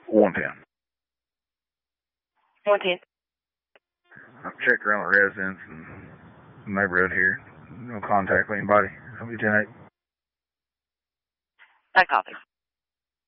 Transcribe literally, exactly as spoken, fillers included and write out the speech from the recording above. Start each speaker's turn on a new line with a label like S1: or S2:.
S1: one ten.
S2: one ten.
S1: I've checked around the residence and the neighborhood here. No contact with anybody. I'll be ten eight.
S2: I copy.